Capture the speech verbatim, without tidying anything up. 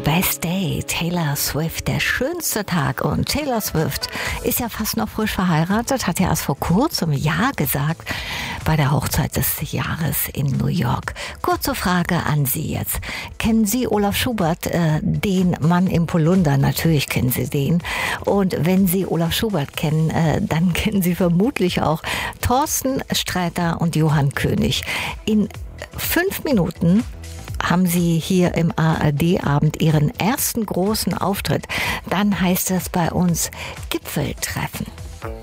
Best Day, Taylor Swift, der schönste Tag. Und Taylor Swift ist ja fast noch frisch verheiratet, hat ja erst vor kurzem Ja gesagt bei der Hochzeit des Jahres in New York. Kurze Frage an Sie jetzt. Kennen Sie Olaf Schubert, äh, den Mann im Polunder? Natürlich kennen Sie den. Und wenn Sie Olaf Schubert kennen, äh, dann kennen Sie vermutlich auch Thorsten Sträter und Johann König. In fünf Minuten haben Sie hier im A R D-Abend Ihren ersten großen Auftritt. Dann heißt es bei uns Gipfeltreffen.